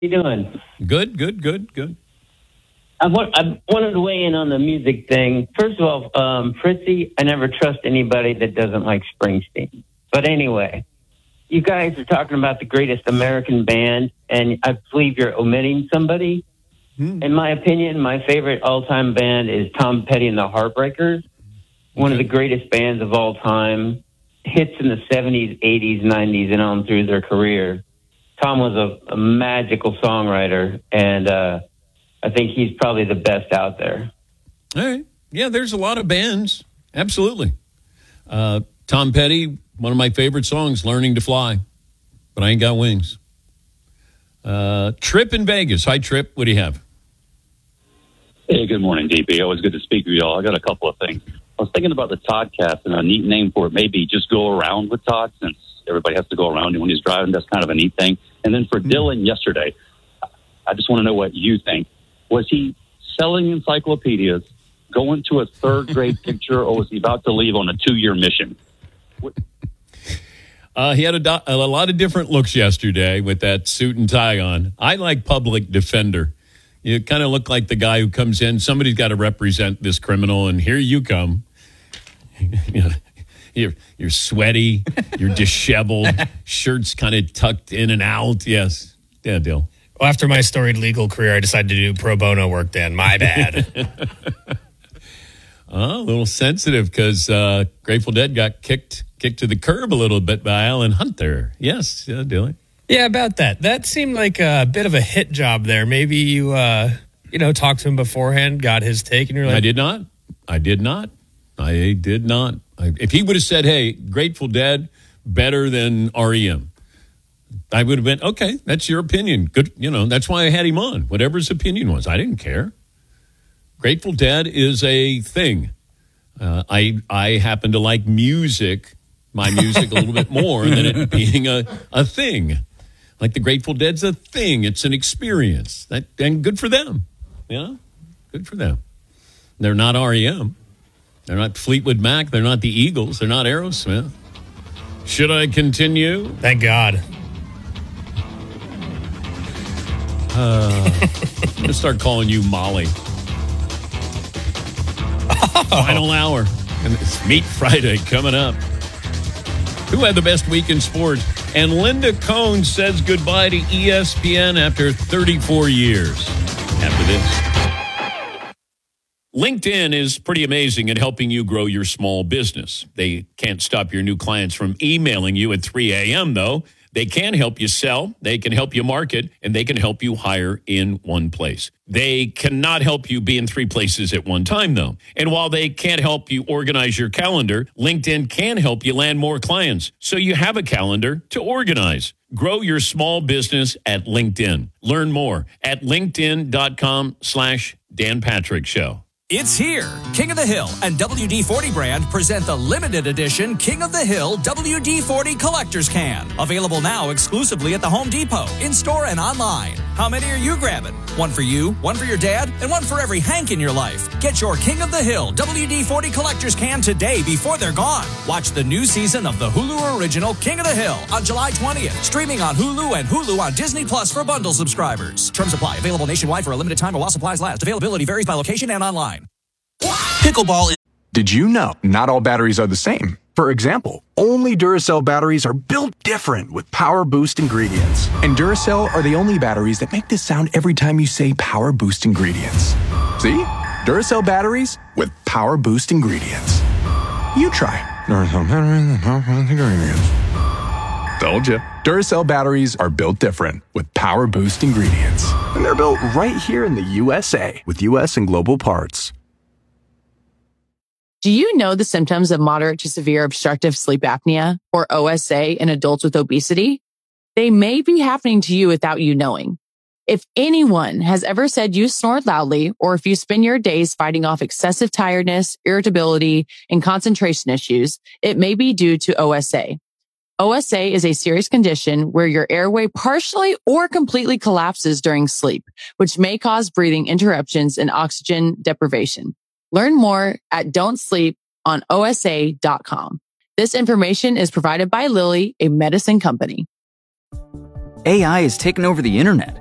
you doing? Good. I wanted to weigh in on the music thing. First of all, Fritzy, I never trust anybody that doesn't like Springsteen. But anyway, you guys are talking about the greatest American band, and I believe you're omitting somebody. In my opinion, my favorite all-time band is Tom Petty and the Heartbreakers, one of the greatest bands of all time. Hits in the 70s, 80s, 90s, and on through their career. Tom was a magical songwriter, and I think he's probably the best out there. All right. Yeah, there's a lot of bands. Absolutely. Tom Petty, one of my favorite songs, Learning to Fly, but I ain't got wings. Trip in Vegas. Hi, Trip. What do you have? Hey, good morning, DP. Always good to speak with y'all. I got a couple of things. I was thinking about the Toddcast, and a neat name for it, maybe just go around with Todd, since everybody has to go around when he's driving. That's kind of a neat thing. And then for Dylan yesterday, I just want to know what you think. Was he selling encyclopedias, going to a third-grade picture, or was he about to leave on a 2-year mission? He had a lot of different looks yesterday with that suit and tie on. I like Public Defender. You kind of look like the guy who comes in. Somebody's got to represent this criminal, and here you come. You're sweaty. You're disheveled. Shirt's kind of tucked in and out. Yes. Yeah, Dill. Well, after my storied legal career, I decided to do pro bono work then. My bad. A little sensitive because Grateful Dead got kicked to the curb a little bit by Alan Hunter. Yes, Dilly. Yeah, about that. That seemed like a bit of a hit job there. Maybe you, talked to him beforehand, got his take, and you're like... I did not. If he would have said, hey, Grateful Dead, better than REM, I would have been, okay, that's your opinion. Good, that's why I had him on. Whatever his opinion was, I didn't care. Grateful Dead is a thing. I happen to like my music a little bit more than it being a thing. Like the Grateful Dead's a thing. It's an experience. And good for them. Good for them. They're not REM. They're not Fleetwood Mac. They're not the Eagles. They're not Aerosmith. Should I continue? Thank God. I'm going to start calling you Molly. Final hour. And it's Meat Friday coming up. Who had the best week in sports? And Linda Cohn says goodbye to ESPN after 34 years. After this. LinkedIn is pretty amazing at helping you grow your small business. They can't stop your new clients from emailing you at 3 a.m., though. They can help you sell, they can help you market, and they can help you hire in one place. They cannot help you be in 3 places at one time, though. And while they can't help you organize your calendar, LinkedIn can help you land more clients so you have a calendar to organize. Grow your small business at LinkedIn. Learn more at linkedin.com/Dan Patrick Show. It's here. King of the Hill and WD-40 brand present the limited edition King of the Hill WD-40 Collector's Can. Available now exclusively at the Home Depot, in-store and online. How many are you grabbing? One for you, one for your dad, and one for every Hank in your life. Get your King of the Hill WD-40 Collector's Can today before they're gone. Watch the new season of the Hulu original King of the Hill on July 20th. Streaming on Hulu and Hulu on Disney Plus for bundle subscribers. Terms apply. Available nationwide for a limited time or while supplies last. Availability varies by location and online. Pickleball. Did you know not all batteries are the same? For example, only Duracell batteries are built different with Power Boost ingredients. And Duracell are the only batteries that make this sound every time you say Power Boost ingredients. See? Duracell batteries with Power Boost ingredients. You try. Duracell batteries with Power Boost ingredients. Told you. Duracell batteries are built different with Power Boost ingredients. And they're built right here in the USA with US and global parts. Do you know the symptoms of moderate to severe obstructive sleep apnea, or OSA, in adults with obesity? They may be happening to you without you knowing. If anyone has ever said you snore loudly, or if you spend your days fighting off excessive tiredness, irritability, and concentration issues, it may be due to OSA. OSA is a serious condition where your airway partially or completely collapses during sleep, which may cause breathing interruptions and oxygen deprivation. Learn more at don'tsleeponosa.com. This information is provided by Lilly, a medicine company. AI has taken over the internet.